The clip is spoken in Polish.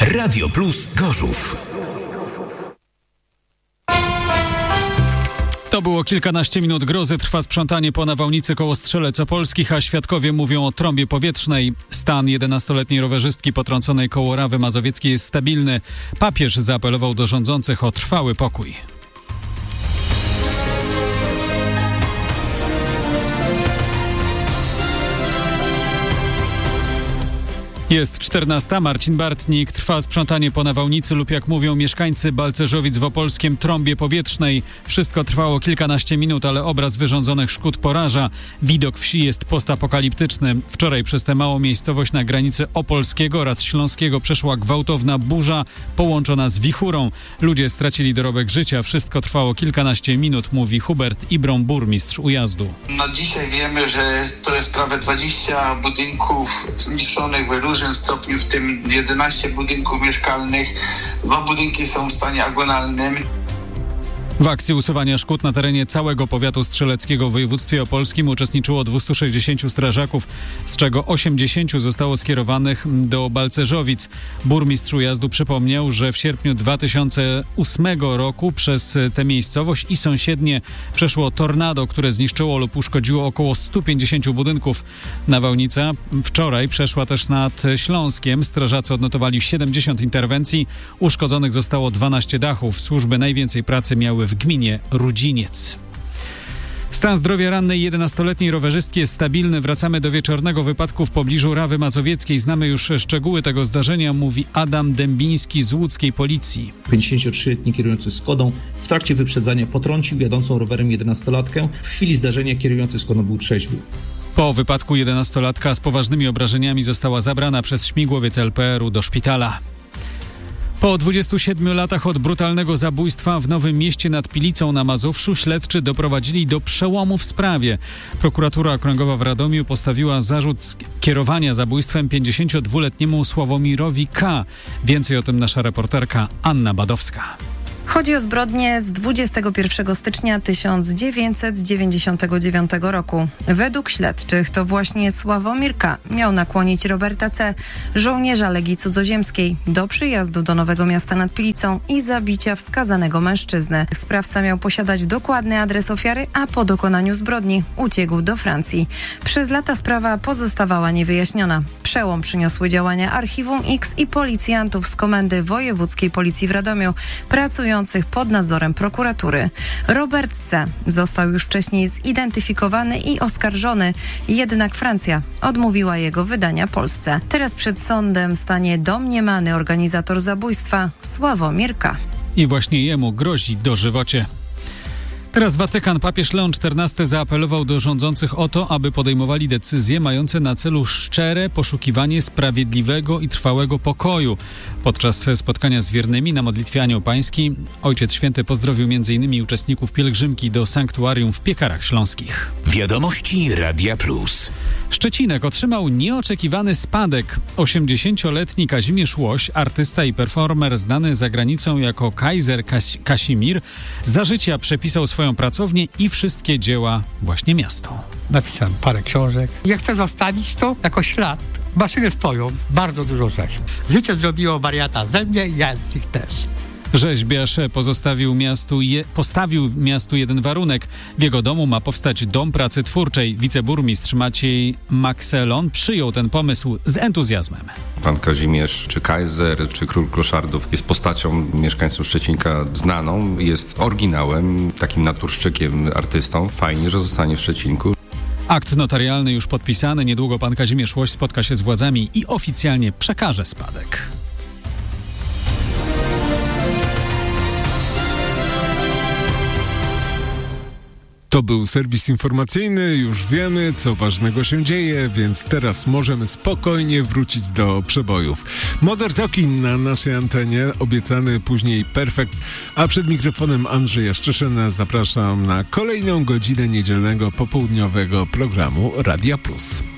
Radio Plus Gorzów. To było kilkanaście minut grozy. Trwa sprzątanie po nawałnicy koło Strzelec Opolskich, a świadkowie mówią o trąbie powietrznej. Stan 11-letniej rowerzystki potrąconej koło Rawy Mazowieckiej jest stabilny. Papież zaapelował do rządzących o trwały pokój. Jest 14. Marcin Bartnik. Trwa sprzątanie po nawałnicy lub, jak mówią mieszkańcy Balcerzowic w Opolskiem, trąbie powietrznej. Wszystko trwało kilkanaście minut, ale obraz wyrządzonych szkód poraża. Widok wsi jest postapokaliptyczny. Wczoraj przez tę małą miejscowość na granicy Opolskiego oraz Śląskiego przeszła gwałtowna burza połączona z wichurą. Ludzie stracili dorobek życia. Wszystko trwało kilkanaście minut, mówi Hubert Ibron, burmistrz Ujazdu. Na dzisiaj wiemy, że to jest prawie 20 budynków zniszczonych w różnym stopniu, w tym 11 budynków mieszkalnych. 2 budynki są w stanie agonalnym. W akcji usuwania szkód na terenie całego powiatu strzeleckiego w województwie opolskim uczestniczyło 260 strażaków, z czego 80 zostało skierowanych do Balcerzowic. Burmistrz Ujazdu przypomniał, że w sierpniu 2008 roku przez tę miejscowość i sąsiednie przeszło tornado, które zniszczyło lub uszkodziło około 150 budynków. Nawałnica wczoraj przeszła też nad Śląskiem. Strażacy odnotowali 70 interwencji. Uszkodzonych zostało 12 dachów. Służby najwięcej pracy miały w gminie Rudziniec. Stan zdrowia rannej 11-letniej rowerzystki jest stabilny. Wracamy do wieczornego wypadku w pobliżu Rawy Mazowieckiej. Znamy już szczegóły tego zdarzenia, mówi Adam Dębiński z łódzkiej policji. 53-letni kierujący Skodą w trakcie wyprzedzania potrącił jadącą rowerem 11-latkę. W chwili zdarzenia kierujący Skodą był trzeźwy. Po wypadku 11-latka z poważnymi obrażeniami została zabrana przez śmigłowiec LPR-u do szpitala. Po 27 latach od brutalnego zabójstwa w Nowym Mieście nad Pilicą na Mazowszu śledczy doprowadzili do przełomu w sprawie. Prokuratura Okręgowa w Radomiu postawiła zarzut kierowania zabójstwem 52-letniemu Sławomirowi K. Więcej o tym nasza reporterka Anna Badowska. Chodzi o zbrodnię z 21 stycznia 1999 roku. Według śledczych to właśnie Sławomir K. miał nakłonić Roberta C., żołnierza Legii Cudzoziemskiej, do przyjazdu do Nowego Miasta nad Pilicą i zabicia wskazanego mężczyzny. Sprawca miał posiadać dokładny adres ofiary, a po dokonaniu zbrodni uciekł do Francji. Przez lata sprawa pozostawała niewyjaśniona. Przełom przyniosły działania Archiwum X i policjantów z Komendy Wojewódzkiej Policji w Radomiu, pracujących pod nadzorem prokuratury. Robert C. został już wcześniej zidentyfikowany i oskarżony, jednak Francja odmówiła jego wydania Polsce. Teraz przed sądem stanie domniemany organizator zabójstwa Sławomir K. I właśnie jemu grozi dożywocie. Teraz Watykan. Papież Leon XIV zaapelował do rządzących o to, aby podejmowali decyzje mające na celu szczere poszukiwanie sprawiedliwego i trwałego pokoju. Podczas spotkania z wiernymi na modlitwie Anioł Pański Ojciec Święty pozdrowił m.in. uczestników pielgrzymki do sanktuarium w Piekarach Śląskich. Wiadomości Radia Plus. Szczecinek otrzymał nieoczekiwany spadek. 80-letni Kazimierz Łoś, artysta i performer znany za granicą jako Kaiser Kasimir, za życia przepisał swoją pracownię i wszystkie dzieła właśnie miastu. Napisałem parę książek. Ja chcę zostawić to jako ślad. Maszyny stoją, bardzo dużo rzeczy. Życie zrobiło wariata ze mnie i ja z nich też. Rzeźbiarz postawił miastu jeden warunek. W jego domu ma powstać dom pracy twórczej. Wiceburmistrz Maciej Makselon przyjął ten pomysł z entuzjazmem. Pan Kazimierz, czy Kaiser, czy Król Kloszardów jest postacią mieszkańców Szczecinka znaną, jest oryginałem, takim naturszczykiem, artystą. Fajnie, że zostanie w Szczecinku. Akt notarialny już podpisany. Niedługo pan Kazimierz Łoś spotka się z władzami i oficjalnie przekaże spadek. To był serwis informacyjny, już wiemy, co ważnego się dzieje, więc teraz możemy spokojnie wrócić do przebojów. Modern Talking na naszej antenie, obiecany później Perfekt, a przed mikrofonem Andrzej Jaszczyszyn zapraszam na kolejną godzinę niedzielnego popołudniowego programu Radia Plus.